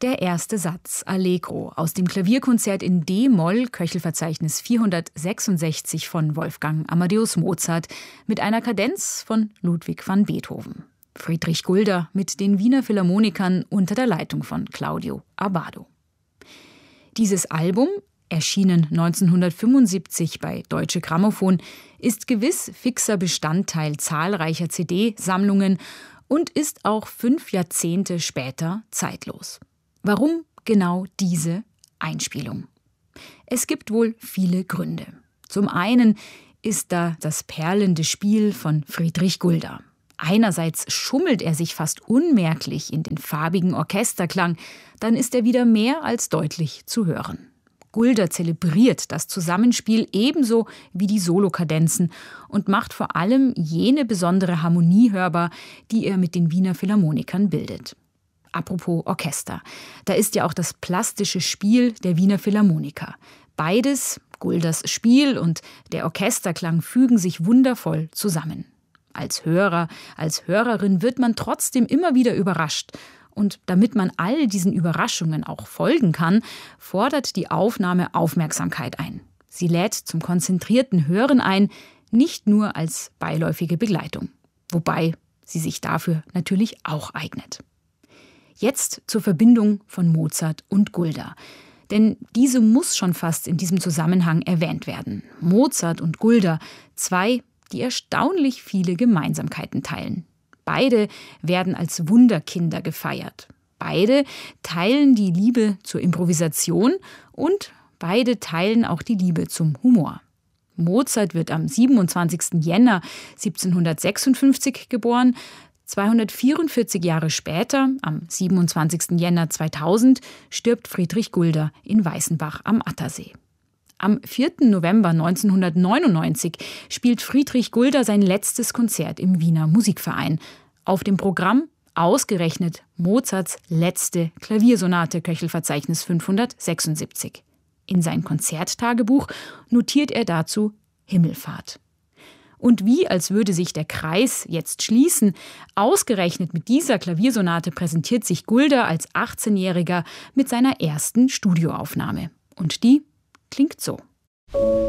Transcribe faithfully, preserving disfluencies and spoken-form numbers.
Der erste Satz, Allegro, aus dem Klavierkonzert in D-Moll, Köchelverzeichnis vierhundertsechsundsechzig von Wolfgang Amadeus Mozart, mit einer Kadenz von Ludwig van Beethoven. Friedrich Gulder mit den Wiener Philharmonikern unter der Leitung von Claudio Abbado. Dieses Album, erschienen neunzehnhundertfünfundsiebzig bei Deutsche Grammophon, ist gewiss fixer Bestandteil zahlreicher C D-Sammlungen und ist auch fünf Jahrzehnte später zeitlos. Warum genau diese Einspielung? Es gibt wohl viele Gründe. Zum einen ist da das perlende Spiel von Friedrich Gulder. Einerseits schummelt er sich fast unmerklich in den farbigen Orchesterklang, dann ist er wieder mehr als deutlich zu hören. Gulder zelebriert das Zusammenspiel ebenso wie die Solokadenzen und macht vor allem jene besondere Harmonie hörbar, die er mit den Wiener Philharmonikern bildet. Apropos Orchester, da ist ja auch das plastische Spiel der Wiener Philharmoniker. Beides, Gulders Spiel und der Orchesterklang, fügen sich wundervoll zusammen. Als Hörer, als Hörerin wird man trotzdem immer wieder überrascht. Und damit man all diesen Überraschungen auch folgen kann, fordert die Aufnahme Aufmerksamkeit ein. Sie lädt zum konzentrierten Hören ein, nicht nur als beiläufige Begleitung. Wobei sie sich dafür natürlich auch eignet. Jetzt zur Verbindung von Mozart und Gulder. Denn diese muss schon fast in diesem Zusammenhang erwähnt werden. Mozart und Gulder, zwei, die erstaunlich viele Gemeinsamkeiten teilen. Beide werden als Wunderkinder gefeiert. Beide teilen die Liebe zur Improvisation und beide teilen auch die Liebe zum Humor. Mozart wird am siebenundzwanzigsten Jänner siebzehnhundertsechsundfünfzig geboren. zweihundertvierundvierzig Jahre später, am siebenundzwanzigsten Jänner zweitausend, stirbt Friedrich Gulder in Weißenbach am Attersee. Am vierten November neunzehnhundertneunundneunzig spielt Friedrich Gulder sein letztes Konzert im Wiener Musikverein. Auf dem Programm ausgerechnet Mozarts letzte Klaviersonate, Köchelverzeichnis fünfhundertsechsundsiebzig. In sein Konzerttagebuch notiert er dazu Himmelfahrt. Und wie als würde sich der Kreis jetzt schließen, ausgerechnet mit dieser Klaviersonate präsentiert sich Gulder als achtzehnjähriger mit seiner ersten Studioaufnahme. Und die klingt so.